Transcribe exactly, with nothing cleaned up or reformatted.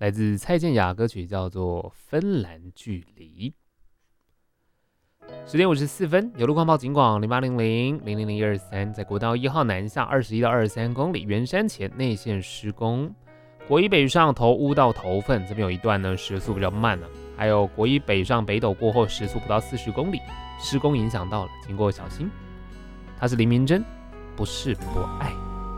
来自蔡健雅，歌曲叫做《芬兰距离》。十点五十四分，有路况报警广零八零零零零零一二三，在国道一号南下二十一到二十三公里，圆山前内线施工。国一北上头屋到头份这边有一段呢，时速比较慢了、啊。还有国一北上北斗过后，时速不到四十公里，施工影响到了，经过小心。他是林明珍，不是不爱。